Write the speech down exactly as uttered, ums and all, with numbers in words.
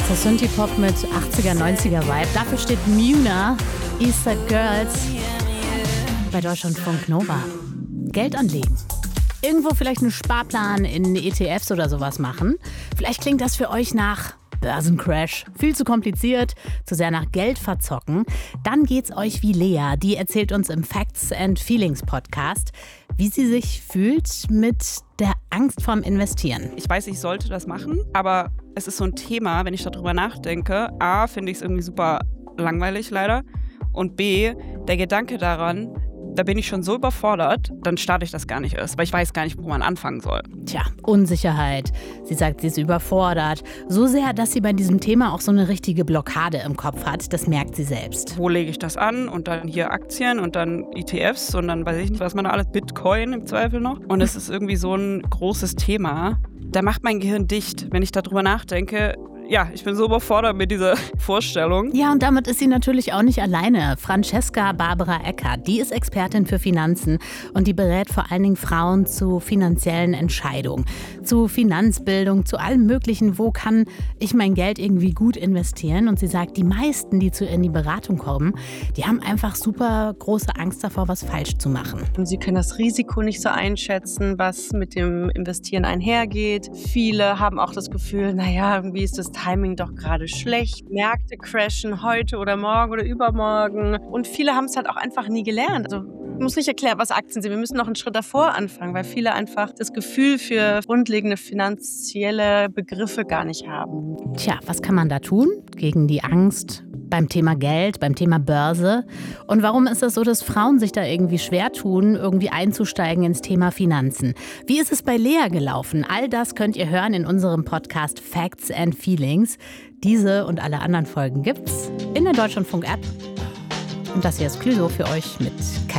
Das Synthie-Pop mit achtziger, neunziger Vibe. Dafür steht Muna, Eastside Girls bei Deutschlandfunk Nova. Geld anlegen. Irgendwo vielleicht einen Sparplan in E T Fs oder sowas machen. Vielleicht klingt das für euch nach Börsencrash. Viel zu kompliziert, zu sehr nach Geld verzocken. Dann geht's euch wie Lea. Die erzählt uns im Facts and Feelings Podcast, wie sie sich fühlt mit der Angst vorm Investieren. Ich weiß, ich sollte das machen, aber es ist so ein Thema, wenn ich darüber nachdenke. A, finde ich es irgendwie super langweilig leider. Und B, der Gedanke daran, da bin ich schon so überfordert, dann starte ich das gar nicht erst, weil ich weiß gar nicht, wo man anfangen soll. Tja, Unsicherheit. Sie sagt, sie ist überfordert. So sehr, dass sie bei diesem Thema auch so eine richtige Blockade im Kopf hat. Das merkt sie selbst. Wo lege ich das an? Und dann hier Aktien und dann E T Fs und dann weiß ich nicht, was man da alles, Bitcoin im Zweifel noch. Und es ist irgendwie so ein großes Thema. Da macht mein Gehirn dicht, wenn ich darüber nachdenke. Ja, ich bin so überfordert mit dieser Vorstellung. Ja, und damit ist sie natürlich auch nicht alleine. Francesca Barbara Eckert, die ist Expertin für Finanzen und die berät vor allen Dingen Frauen zu finanziellen Entscheidungen, zu Finanzbildung, zu allem Möglichen. Wo kann ich mein Geld irgendwie gut investieren? Und sie sagt, die meisten, die zu ihr in die Beratung kommen, die haben einfach super große Angst davor, was falsch zu machen. Und sie können das Risiko nicht so einschätzen, was mit dem Investieren einhergeht. Viele haben auch das Gefühl, naja, irgendwie ist das Timing doch gerade schlecht. Märkte crashen heute oder morgen oder übermorgen. Und viele haben es halt auch einfach nie gelernt. Also ich muss nicht erklären, was Aktien sind. Wir müssen noch einen Schritt davor anfangen, weil viele einfach das Gefühl für grundlegende finanzielle Begriffe gar nicht haben. Tja, was kann man da tun gegen die Angst beim Thema Geld, beim Thema Börse? Und warum ist es so, dass Frauen sich da irgendwie schwer tun, irgendwie einzusteigen ins Thema Finanzen? Wie ist es bei Lea gelaufen? All das könnt ihr hören in unserem Podcast Facts and Feelings. Diese und alle anderen Folgen gibt's in der Deutschlandfunk-App. Und das hier ist Clüso für euch mit